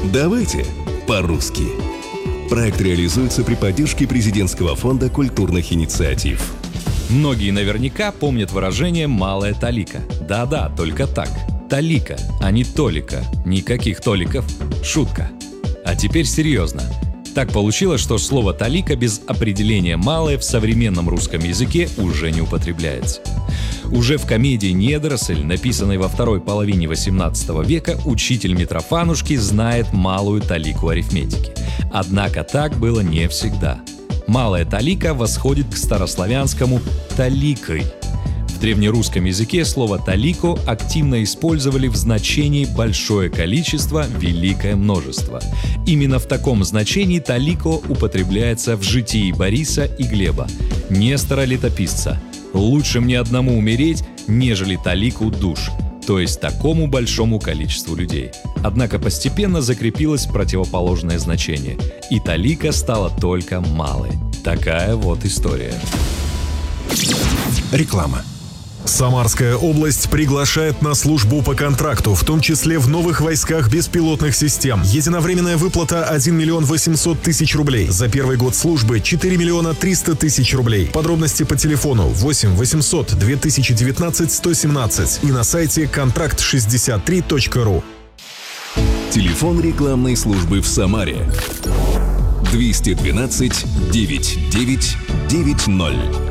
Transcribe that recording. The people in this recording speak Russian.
Давайте по-русски. Проект реализуется при поддержке Президентского фонда культурных инициатив. Многие наверняка помнят выражение «малая талика». Да-да, только так. Талика, а не толика. Никаких толиков. Шутка. А теперь серьезно. Так получилось, что слово «талика» без определения «малое» в современном русском языке уже не употребляется. Уже в комедии «Недоросль», написанной во второй половине XVIII века, учитель Митрофанушки знает малую талику арифметики. Однако так было не всегда. Малая талика восходит к старославянскому «таликой». В древнерусском языке слово «талико» активно использовали в значении «большое количество», «великое множество». Именно в таком значении «талико» употребляется в житии Бориса и Глеба, Нестора Летописца. «Лучше мне одному умереть, нежели талику душ», то есть такому большому количеству людей. Однако постепенно закрепилось противоположное значение, и талика стала только малой. Такая вот история. Реклама. Самарская область приглашает на службу по контракту, в том числе в новых войсках беспилотных систем. Единовременная выплата 1 миллион 800 тысяч рублей. За первый год службы 4 миллиона 300 тысяч рублей. Подробности по телефону 8 800 2019 117 и на сайте контракт63.ру. Телефон рекламной службы в Самаре 212 9990.